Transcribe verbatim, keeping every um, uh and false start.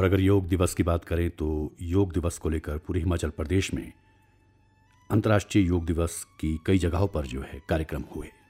और अगर योग दिवस की बात करें तो योग दिवस को लेकर पूरे हिमाचल प्रदेश में अंतर्राष्ट्रीय योग दिवस की कई जगहों पर जो है कार्यक्रम हुए।